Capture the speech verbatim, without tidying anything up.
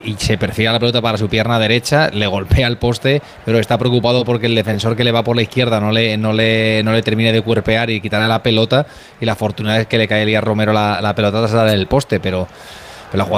y se perfila la pelota para su pierna derecha, le golpea el poste, pero está preocupado porque el defensor que le va por la izquierda no le, no le, no le termine de cuerpear y quitarle la pelota, y la fortuna es que le cae Elías Romero la, la pelota tras dar el poste, pero, pero la jugada